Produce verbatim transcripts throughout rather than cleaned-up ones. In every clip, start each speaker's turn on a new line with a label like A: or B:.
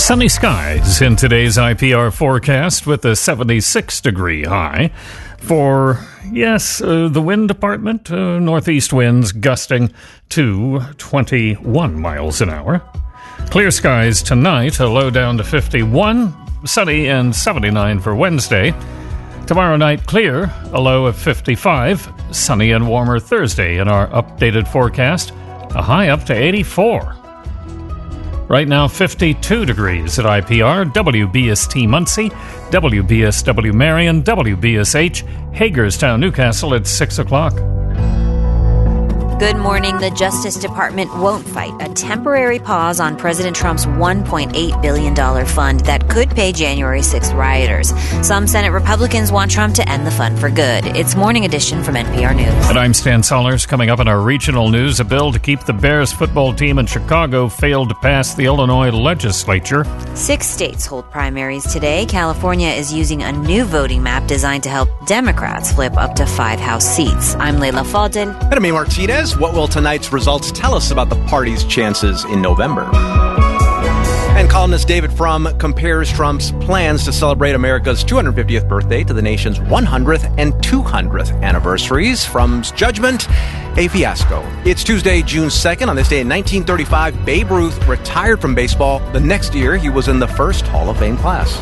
A: Sunny skies in today's I P R forecast with a seventy-six degree high. For, yes, uh, the wind department, uh, northeast winds gusting to twenty-one miles an hour. Clear skies tonight, a low down to fifty-one, sunny and seventy-nine for Wednesday. Tomorrow night, clear, a low of fifty-five, sunny and warmer Thursday in our updated forecast, a high up to eighty-four. Right now, fifty-two degrees at I P R, W B S T Muncie, W B S W Marion, W B S H, Hagerstown, Newcastle at six o'clock.
B: Good morning. The Justice Department won't fight a temporary pause on President Trump's one point eight billion dollars fund that could pay January sixth rioters. Some Senate Republicans want Trump to end the fund for good. It's Morning Edition from N P R News.
A: And I'm Stan Sollers. Coming up in our regional news, a bill to keep the Bears football team in Chicago failed to pass the Illinois legislature.
B: Six states hold primaries today. California is using a new voting map designed to help Democrats flip up to five House seats. I'm Leila Fadel.
C: And I'm Martinez. What will tonight's results tell us about the party's chances in November? And columnist David Frum compares Trump's plans to celebrate America's two hundred fiftieth birthday to the nation's one hundredth and two hundredth anniversaries. Frum's judgment, a fiasco. It's Tuesday, June second. On this day in nineteen thirty-five, Babe Ruth retired from baseball. The next year, he was in the first Hall of Fame class.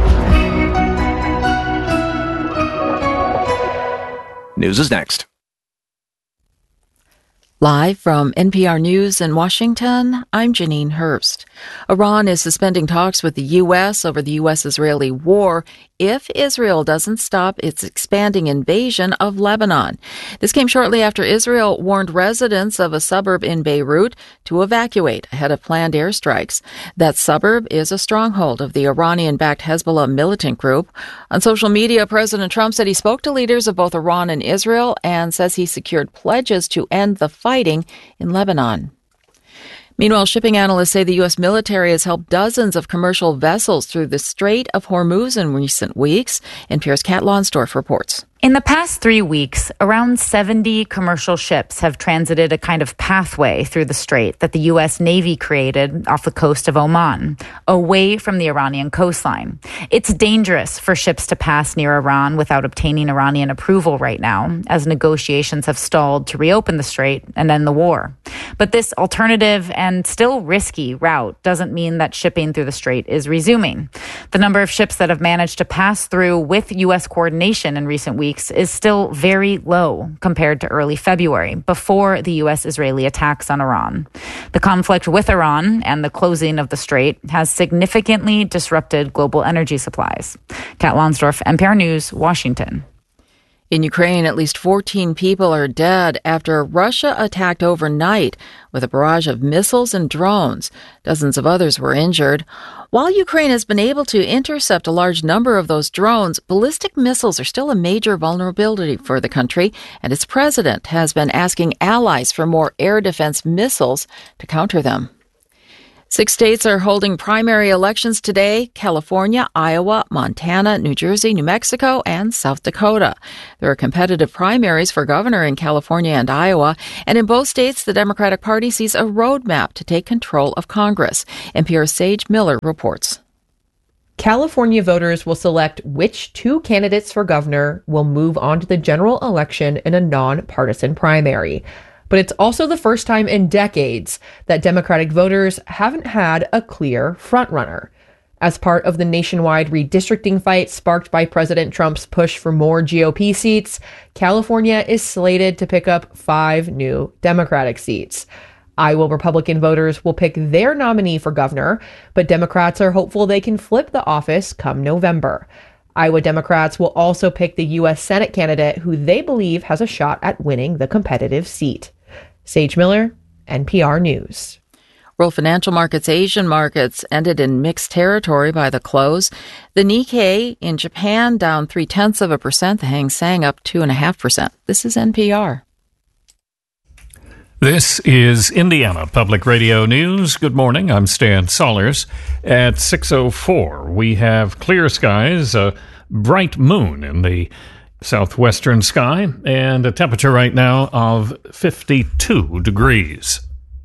C: News is next.
D: Live from N P R News in Washington, I'm Janine Hurst. Iran is suspending talks with the U S over the U S-Israeli war if Israel doesn't stop its expanding invasion of Lebanon. This came shortly after Israel warned residents of a suburb in Beirut to evacuate ahead of planned airstrikes. That suburb is a stronghold of the Iranian-backed Hezbollah militant group. On social media, President Trump said he spoke to leaders of both Iran and Israel and says he secured pledges to end the fighting in Lebanon. Meanwhile, shipping analysts say the U S military has helped dozens of commercial vessels through the Strait of Hormuz in recent weeks. N P R's Kat Lonsdorf reports.
E: In the past three weeks, around seventy commercial ships have transited a kind of pathway through the strait that the U S Navy created off the coast of Oman, away from the Iranian coastline. It's dangerous for ships to pass near Iran without obtaining Iranian approval right now, as negotiations have stalled to reopen the strait and end the war. But this alternative and still risky route doesn't mean that shipping through the strait is resuming. The number of ships that have managed to pass through with U S coordination in recent weeks is still very low compared to early February, before the U S-Israeli attacks on Iran. The conflict with Iran and the closing of the strait has significantly disrupted global energy supplies. Kat Lonsdorf, N P R News, Washington.
D: In Ukraine, at least fourteen people are dead after Russia attacked overnight with a barrage of missiles and drones. Dozens of others were injured. While Ukraine has been able to intercept a large number of those drones, ballistic missiles are still a major vulnerability for the country, and its president has been asking allies for more air defense missiles to counter them. Six states are holding primary elections today: California, Iowa, Montana, New Jersey, New Mexico, and South Dakota. There are competitive primaries for governor in California and Iowa, and in both states, the Democratic Party sees a roadmap to take control of Congress. N P R's Sage Miller reports.
F: California voters will select which two candidates for governor will move on to the general election in a nonpartisan primary. But it's also the first time in decades that Democratic voters haven't had a clear frontrunner. As part of the nationwide redistricting fight sparked by President Trump's push for more G O P seats, California is slated to pick up five new Democratic seats. Iowa Republican voters will pick their nominee for governor, but Democrats are hopeful they can flip the office come November. Iowa Democrats will also pick the U S Senate candidate who they believe has a shot at winning the competitive seat. Sage Miller, N P R News.
D: World financial markets, Asian markets ended in mixed territory by the close. The Nikkei in Japan down three-tenths of a percent. The Hang Seng up two and a half percent. This is N P R.
A: This is Indiana Public Radio News. Good morning. I'm Stan Sollers. At six oh four, we have clear skies, a bright moon in the southwestern sky, and a temperature right now of fifty-two degrees.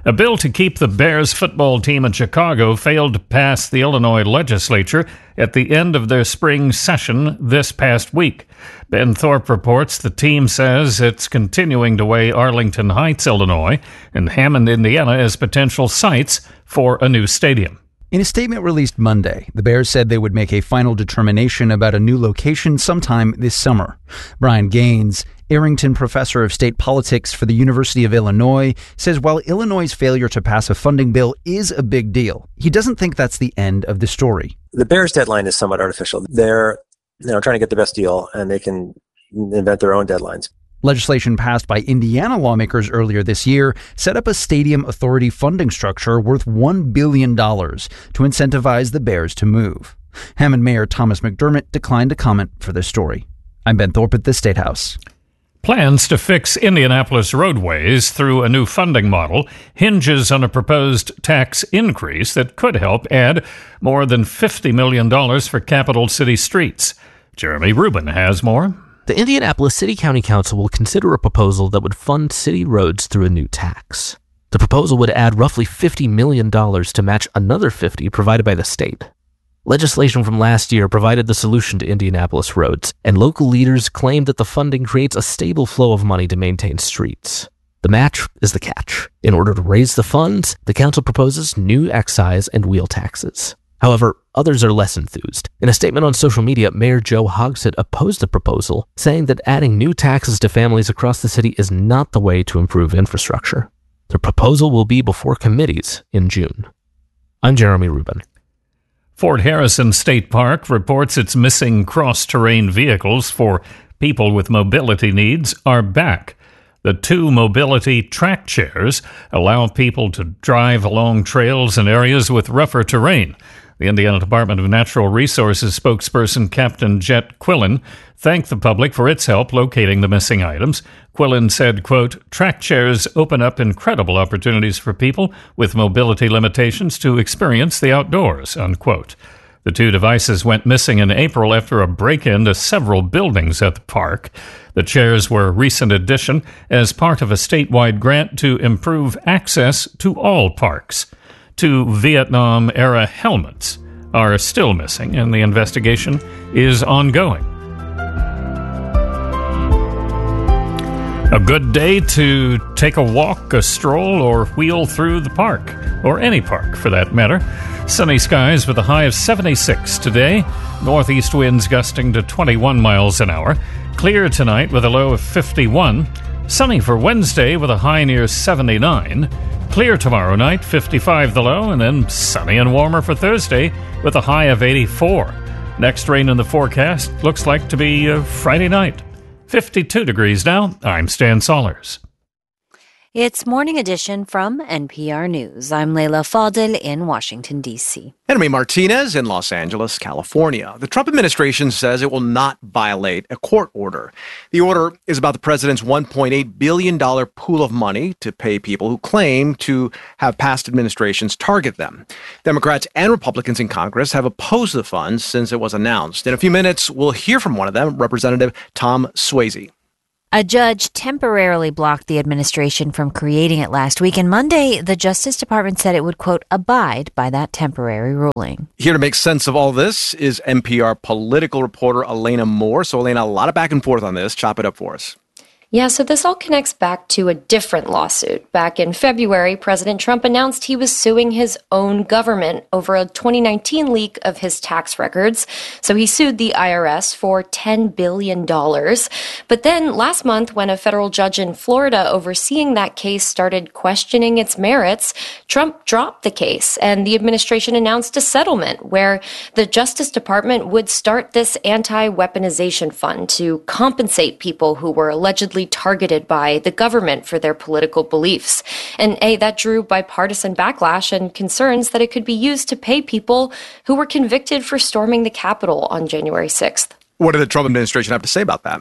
A: A bill to keep the Bears football team in Chicago failed to pass the Illinois legislature at the end of their spring session this past week. Ben Thorpe reports the team says it's continuing to weigh Arlington Heights, Illinois, and Hammond, Indiana as potential sites for a new stadium.
G: In a statement released Monday, the Bears said they would make a final determination about a new location sometime this summer. Brian Gaines, Arrington professor of state politics for the University of Illinois, says while Illinois' failure to pass a funding bill is a big deal, he doesn't think that's the end of the story.
H: The Bears' deadline is somewhat artificial. They're, you know, trying to get the best deal, and they can invent their own deadlines.
G: Legislation passed by Indiana lawmakers earlier this year set up a stadium authority funding structure worth one billion dollars to incentivize the Bears to move. Hammond Mayor Thomas McDermott declined to comment for this story. I'm Ben Thorpe at the State House.
A: Plans to fix Indianapolis roadways through a new funding model hinges on a proposed tax increase that could help add more than fifty million dollars for capital city streets. Jeremy Rubin has more.
I: The Indianapolis City County Council will consider a proposal that would fund city roads through a new tax. The proposal would add roughly fifty million dollars to match another fifty provided by the state. Legislation from last year provided the solution to Indianapolis roads, and local leaders claim that the funding creates a stable flow of money to maintain streets. The match is the catch. In order to raise the funds, the council proposes new excise and wheel taxes. However, others are less enthused. In a statement on social media, Mayor Joe Hogsett opposed the proposal, saying that adding new taxes to families across the city is not the way to improve infrastructure. The proposal will be before committees in June. I'm Jeremy Rubin.
A: Fort Harrison State Park reports its missing cross-terrain vehicles for people with mobility needs are back. The two mobility track chairs allow people to drive along trails and areas with rougher terrain. The Indiana Department of Natural Resources spokesperson Captain Jet Quillen thanked the public for its help locating the missing items. Quillen said, quote, "Track chairs open up incredible opportunities for people with mobility limitations to experience the outdoors," unquote. The two devices went missing in April after a break-in to several buildings at the park. The chairs were a recent addition as part of a statewide grant to improve access to all parks. Two Vietnam-era helmets are still missing, and the investigation is ongoing. A good day to take a walk, a stroll, or wheel through the park, or any park for that matter. Sunny skies with a high of seventy-six today. Northeast winds gusting to twenty-one miles an hour. Clear tonight with a low of fifty-one. Sunny for Wednesday with a high near seventy-nine. Clear tomorrow night, fifty-five the low, and then sunny and warmer for Thursday with a high of eighty-four. Next rain in the forecast looks like to be uh, Friday night. fifty-two degrees now. I'm Stan Sollers.
B: It's Morning Edition from N P R News. I'm Leila Fadel in Washington, D C.
C: Henry Martinez in Los Angeles, California. The Trump administration says it will not violate a court order. The order is about the president's one point eight billion dollars pool of money to pay people who claim to have past administrations target them. Democrats and Republicans in Congress have opposed the funds since it was announced. In a few minutes, we'll hear from one of them, Representative Tom Swayze.
B: A judge temporarily blocked the administration from creating it last week, and Monday, the Justice Department said it would, quote, abide by that temporary ruling.
C: Here to make sense of all this is N P R political reporter Elena Moore. So, Elena, a lot of back and forth on this. Chop it up for us.
J: Yeah, so this all connects back to a different lawsuit. Back in February, President Trump announced he was suing his own government over a twenty nineteen leak of his tax records. So he sued the I R S for ten billion dollars. But then last month, when a federal judge in Florida overseeing that case started questioning its merits, Trump dropped the case, and the administration announced a settlement where the Justice Department would start this anti-weaponization fund to compensate people who were allegedly targeted by the government for their political beliefs. And A, that drew bipartisan backlash and concerns that it could be used to pay people who were convicted for storming the Capitol on January sixth.
C: What did the Trump administration have to say about that?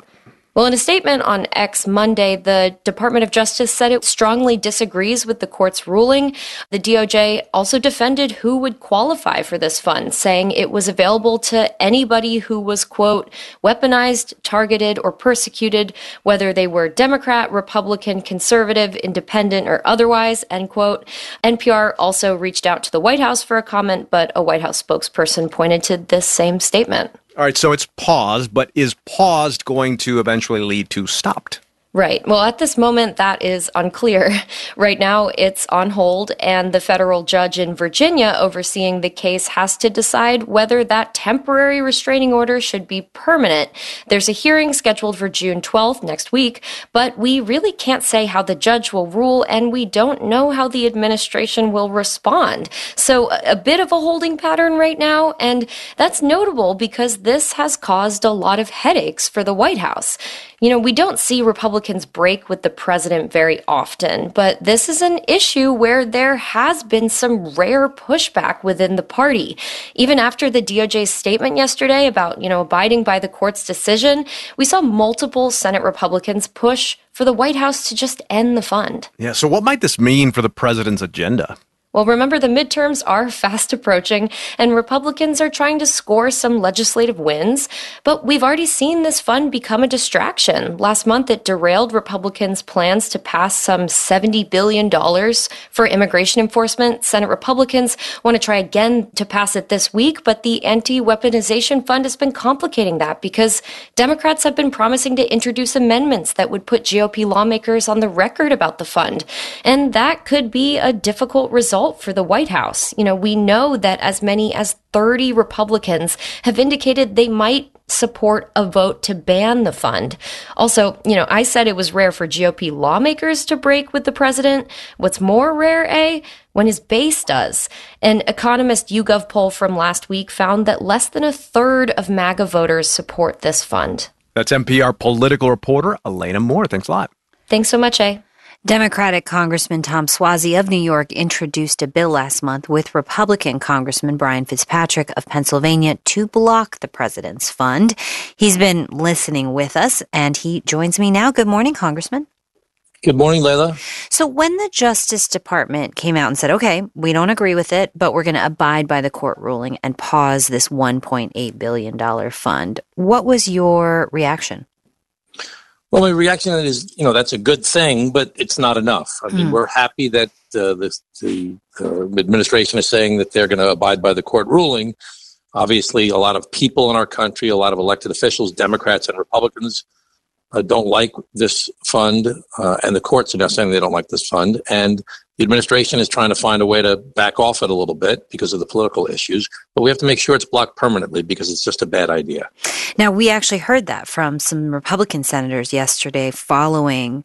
J: Well, in a statement on X Monday, the Department of Justice said it strongly disagrees with the court's ruling. The D O J also defended who would qualify for this fund, saying it was available to anybody who was, quote, weaponized, targeted, or persecuted, whether they were Democrat, Republican, conservative, independent, or otherwise, end quote. N P R also reached out to the White House for a comment, but a White House spokesperson pointed to this same statement.
C: All right, so it's paused, but is paused going to eventually lead to stopped?
J: Right. Well, at this moment, that is unclear. Right now, it's on hold, and the federal judge in Virginia overseeing the case has to decide whether that temporary restraining order should be permanent. There's a hearing scheduled for June twelfth, next week, but we really can't say how the judge will rule, and we don't know how the administration will respond. So a bit of a holding pattern right now, and that's notable because this has caused a lot of headaches for the White House. You know, we don't see Republicans break with the president very often, but this is an issue where there has been some rare pushback within the party. Even after the D O J's statement yesterday about, you know, abiding by the court's decision, we saw multiple Senate Republicans push for the White House to just end the fund.
C: Yeah, so what might this mean for the president's agenda?
J: Well, remember, the midterms are fast approaching, and Republicans are trying to score some legislative wins, but we've already seen this fund become a distraction. Last month, it derailed Republicans' plans to pass some seventy billion dollars for immigration enforcement. Senate Republicans want to try again to pass it this week, but the anti-weaponization fund has been complicating that because Democrats have been promising to introduce amendments that would put G O P lawmakers on the record about the fund, and that could be a difficult result for the White House. You know, we know that as many as thirty Republicans have indicated they might support a vote to ban the fund. Also, you know, I said it was rare for G O P lawmakers to break with the president. What's more rare, A, when his base does. An Economist YouGov poll from last week found that less than a third of MAGA voters support this fund.
C: That's N P R political reporter Elena Moore. Thanks a lot.
J: Thanks so much, A.
B: Democratic Congressman Tom Suozzi of New York introduced a bill last month with Republican Congressman Brian Fitzpatrick of Pennsylvania to block the president's fund. He's been listening with us, and he joins me now. Good morning, Congressman.
K: Good morning, Layla.
B: So when the Justice Department came out and said, okay, we don't agree with it, but we're going to abide by the court ruling and pause this one point eight billion dollars fund, what was your reaction?
K: Well, my reaction is, you know, that's a good thing, but it's not enough. I mean, mm. we're happy that uh, the, the uh, administration is saying that they're going to abide by the court ruling. Obviously, a lot of people in our country, a lot of elected officials, Democrats and Republicans, uh, don't like this fund, uh, and the courts are now saying they don't like this fund. And the administration is trying to find a way to back off it a little bit because of the political issues. But we have to make sure it's blocked permanently because it's just a bad idea.
B: Now, we actually heard that from some Republican senators yesterday following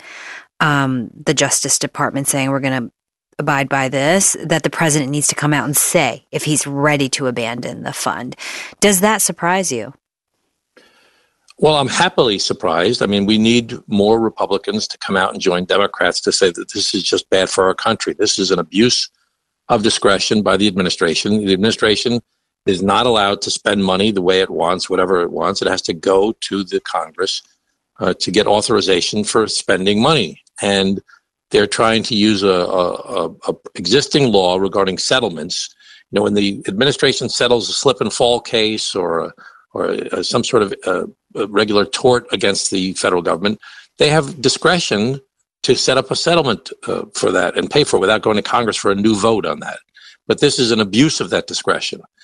B: um, the Justice Department saying we're going to abide by this, that the president needs to come out and say if he's ready to abandon the fund. Does that surprise you?
K: Well, I'm happily surprised. I mean, we need more Republicans to come out and join Democrats to say that this is just bad for our country. This is an abuse of discretion by the administration. The administration is not allowed to spend money the way it wants, whatever it wants. It has to go to the Congress uh, to get authorization for spending money. And they're trying to use a, a, a existing law regarding settlements. You know, when the administration settles a slip and fall case or a or uh, some sort of uh, regular tort against the federal government, they have discretion to set up a settlement uh, for that and pay for it without going to Congress for a new vote on that. But this is an abuse of that discretion.